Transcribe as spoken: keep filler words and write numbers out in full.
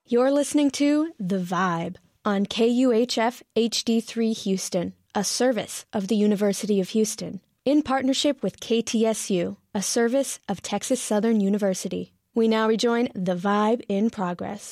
You're listening to The Vibe on K U H F H D three Houston, a service of the University of Houston, in partnership with K T S U, a service of Texas Southern University. We now rejoin The Vibe in progress.